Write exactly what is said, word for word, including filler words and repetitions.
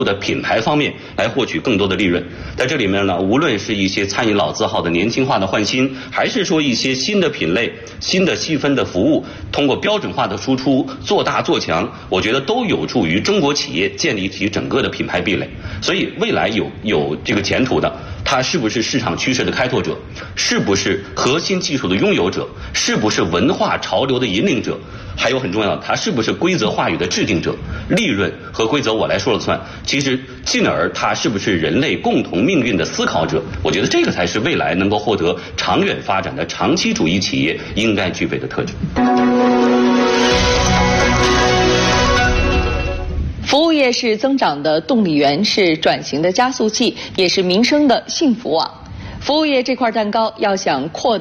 的品牌方面来获取更多的利润。在这里面呢，无论是一些餐饮老字号的年轻化的换新，还是说一些新的品类、新的细分的服务，通过标准化的输出做大做强，我觉得都有助于中国企业建立起整个的品牌壁垒。所以未来有有这个前途的，它是不是市场趋势的开拓者，是不是核心技术的拥有者，是不是文化潮流的引领者，还有很重要的，它是不是规则话语的制定者。利润和规则我来说了算，其实进而它是不是人类共同命运的思考者，我觉得这个才是未来能够获得长远发展的长期主义企业应该具备的特质。 服务业是增长的动力源，是转型的加速器，也是民生的幸福网。服务业这块蛋糕要想扩